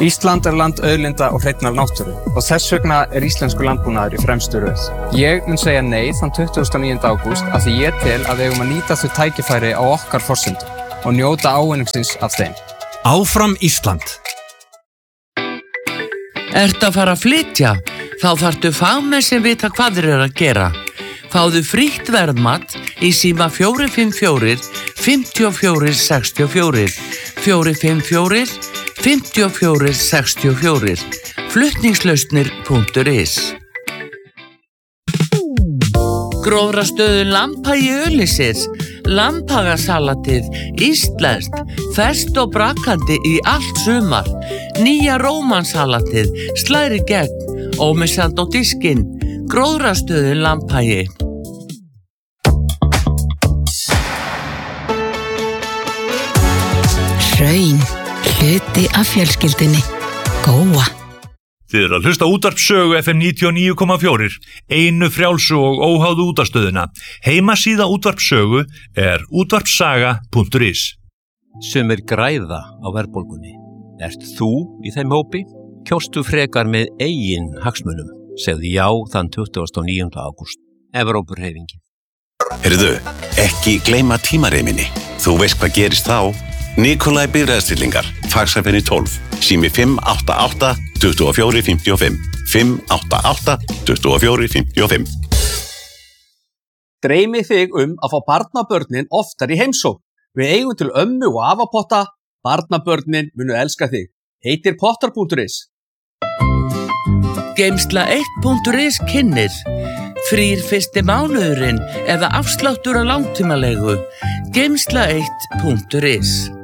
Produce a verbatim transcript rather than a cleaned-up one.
Ísland er land auðlinda og hreinnar náttúru og þess vegna er íslenskur landbúnaður í fremstu röð. Ég mun segja nei þann tuttugasta og níunda ágúst af því ég tel að við eigum að nýta þau tækifæri á okkar forsendum og njóta ávinningsins af þeim. Áfram Ísland. Ertu að fara að flytja? Þá þarftu fagmenn sem vita hvað þeir eru að gera. Fáðu frítt verðmat í síma fjögur fimm fjögur, fimm fjögur sex fjögur, fjögur fimm fjögur, fimm fjögur sex fjögur, flutningslausnir punktur is. Gróðrastöðu Lambhagi Öllisir, Lambhagasalatið, íslenskt, ferskt og brakandi í allt sumar, nýja rómansalatið, slæri gegn, ómissandi á diskinn, Gróðrastöðu Lambhagi. Hraun, hluti af fjölskyldunni, Góa. Þið eru að hlusta útvarpssögu F M níutíu og níu komma fjögur, einu frjálsu og óháðu útvarpsstöðina. Heimasíða útvarpssögu er útvarpssaga punktur is. Sumir græða á verðbólgunni. Ert þú í þeim hópi? Kjóstu frekar með eigin hagsmunum. Segðu já þann tuttugasta og níunda ágúst. Evrópuhreyfingin. Heyrðu, ekki gleyma tímareiminni. Þú veist hvað gerist þá? Nikolaj Bifreiðastillingar, faxafenni tólf, sími fimm átta átta, tuttugu og fjögur fimmtíu og fimm, fimm átta átta, tuttugu og fjögur fimmtíu og fimm. Dreymi þig um að fá barnabörnin oftar í heimsókn. Við eigum til ömmu og afapotta, barnabörnin munu elska þig. Heitir pottar punktur is. Geymsla eitt punktur is kynnir. Frýr fyrsti mánuðurinn eða afsláttur á langtímalegu. Geymsla eitt punktur is.